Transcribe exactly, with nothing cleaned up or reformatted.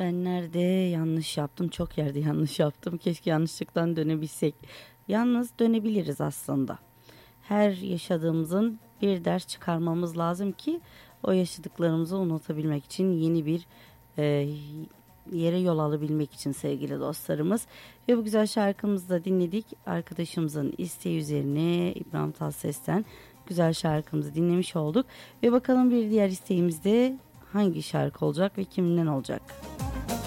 Ben nerede yanlış yaptım? Çok yerde yanlış yaptım. Keşke yanlışlıktan dönebilsek. Yalnız dönebiliriz aslında. Her yaşadığımızın bir ders çıkarmamız lazım ki o yaşadıklarımızı unutabilmek için yeni bir e, yere yol alabilmek için sevgili dostlarımız. Ve bu güzel şarkımızı da dinledik. Arkadaşımızın isteği üzerine İbrahim Tatlıses'ten güzel şarkımızı dinlemiş olduk. Ve bakalım bir diğer isteğimiz de hangi şarkı olacak ve kimden olacak?